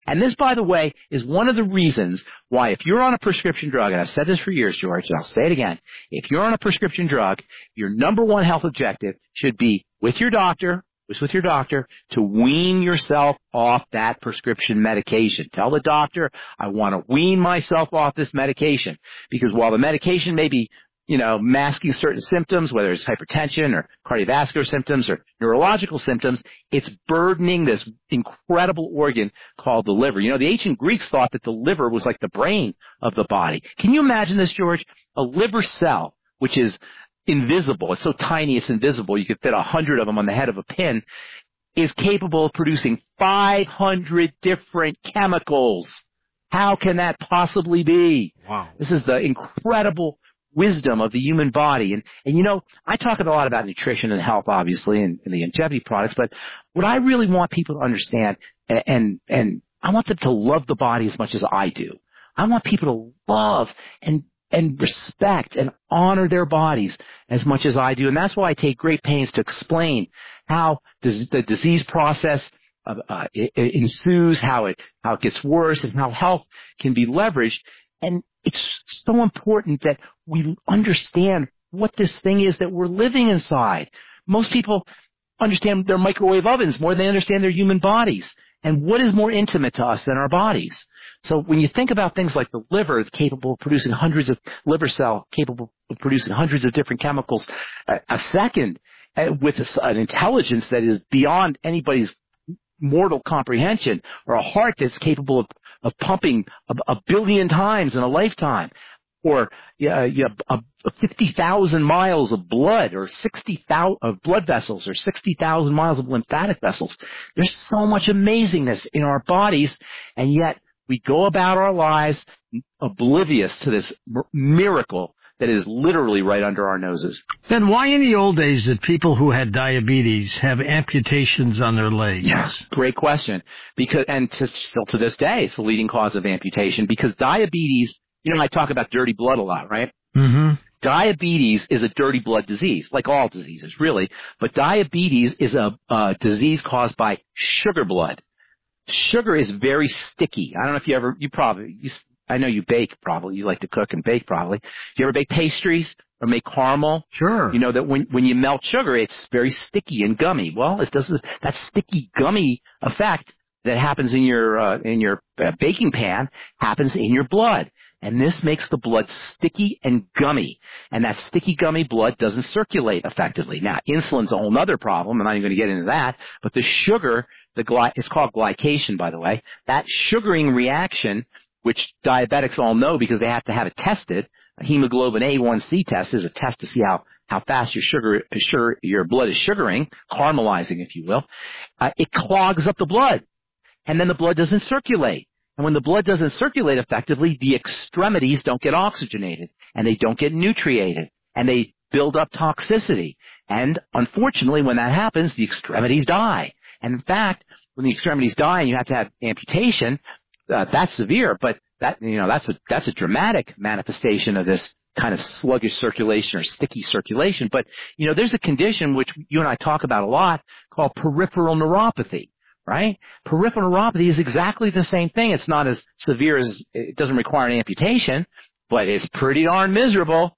And this, by the way, is one of the reasons why if you're on a prescription drug, and I've said this for years, George, and I'll say it again, if you're on a prescription drug, your number one health objective should be with your doctor to wean yourself off that prescription medication. Tell the doctor, I want to wean myself off this medication. Because while the medication may be masking certain symptoms, whether it's hypertension or cardiovascular symptoms or neurological symptoms, it's burdening this incredible organ called the liver. The ancient Greeks thought that the liver was like the brain of the body. Can you imagine this, George? A liver cell, which is invisible, it's so tiny it's invisible, you could fit 100 of them on the head of a pin, is capable of producing 500 different chemicals. How can that possibly be? Wow. This is the incredible wisdom of the human body. And I talk a lot about nutrition and health, obviously, and the longevity products, but what I really want people to understand, and I want them to love the body as much as I do. I want people to love and respect and honor their bodies as much as I do. And that's why I take great pains to explain how the disease process ensues, how it gets worse, and how health can be leveraged. And it's so important that we understand what this thing is that we're living inside. Most people understand their microwave ovens more than they understand their human bodies. And what is more intimate to us than our bodies? So when you think about things like the liver, it's capable of producing liver cell capable of producing hundreds of different chemicals a second, with an intelligence that is beyond anybody's mortal comprehension, or a heart that's capable of pumping a billion times in a lifetime, or 50,000 miles of blood, or 60,000 of blood vessels, or 60,000 miles of lymphatic vessels. There's so much amazingness in our bodies, and yet we go about our lives oblivious to this miracle that is literally right under our noses. Then why in the old days did people who had diabetes have amputations on their legs? Yeah, great question. Still to this day, it's the leading cause of amputation, because diabetes, I talk about dirty blood a lot, right? Mm-hmm. Diabetes is a dirty blood disease, like all diseases, really. But diabetes is a disease caused by sugar blood. Sugar is very sticky. I don't know if I know you bake probably. You like to cook and bake probably. Do you ever bake pastries or make caramel? Sure. You know that when you melt sugar, it's very sticky and gummy. Well, it does that sticky gummy effect that happens in your baking pan happens in your blood. And this makes the blood sticky and gummy. And that sticky, gummy blood doesn't circulate effectively. Now, insulin's a whole other problem. I'm not even going to get into that. But the sugar, it's called glycation, by the way. That sugaring reaction, which diabetics all know because they have to have it tested, a hemoglobin A1C test is a test to see how fast your blood is sugaring, caramelizing, if you will. It clogs up the blood. And then the blood doesn't circulate. And when the blood doesn't circulate effectively, the extremities don't get oxygenated, and they don't get nutriated, and they build up toxicity. And unfortunately, when that happens, the extremities die. And in fact, when the extremities die and you have to have amputation, that's severe, but that's a dramatic manifestation of this kind of sluggish circulation or sticky circulation. But, there's a condition which you and I talk about a lot called peripheral neuropathy. Right? Peripheral neuropathy is exactly the same thing. It's not as severe as, it doesn't require an amputation, but it's pretty darn miserable.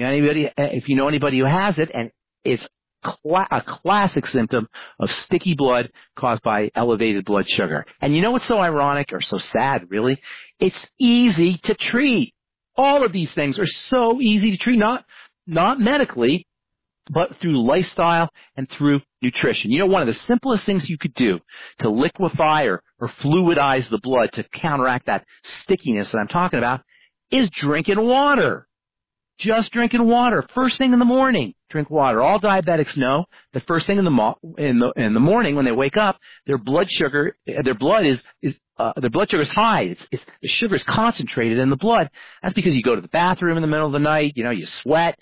If you know anybody who has it, and it's a classic symptom of sticky blood caused by elevated blood sugar. And you know what's so ironic, or so sad, really? It's easy to treat. All of these things are so easy to treat, not medically, but through lifestyle and through nutrition. One of the simplest things you could do to liquefy or fluidize the blood to counteract that stickiness that I'm talking about is drinking water. Just drinking water. First thing in the morning, drink water. All diabetics know that first thing in the morning when they wake up, their blood sugar is high. The sugar is concentrated in the blood. That's because you go to the bathroom in the middle of the night. You sweat.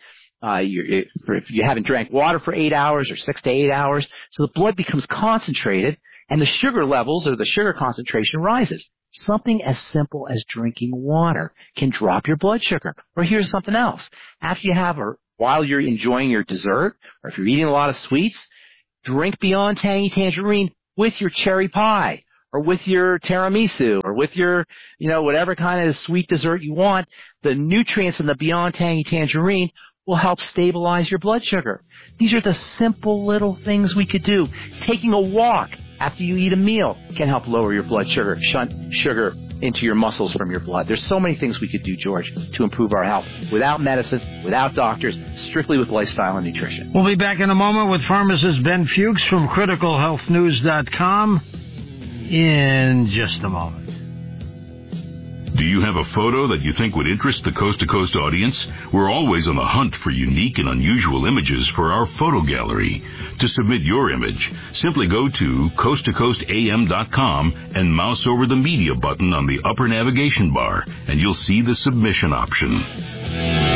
If you haven't drank water for 8 hours or 6 to 8 hours, so the blood becomes concentrated and the sugar levels or the sugar concentration rises. Something as simple as drinking water can drop your blood sugar. Or here's something else. After you have, or while you're enjoying your dessert, or if you're eating a lot of sweets, drink Beyond Tangy Tangerine with your cherry pie. or with your tiramisu or with your, whatever kind of sweet dessert you want, the nutrients in the Beyond Tangy Tangerine will help stabilize your blood sugar. These are the simple little things we could do. Taking a walk after you eat a meal can help lower your blood sugar, shunt sugar into your muscles from your blood. There's so many things we could do, George, to improve our health without medicine, without doctors, strictly with lifestyle and nutrition. We'll be back in a moment with pharmacist Ben Fuchs from criticalhealthnews.com in just a moment. Do you have a photo that you think would interest the Coast to Coast audience? We're always on the hunt for unique and unusual images for our photo gallery. To submit your image, simply go to coasttocoastam.com and mouse over the media button on the upper navigation bar, and you'll see the submission option.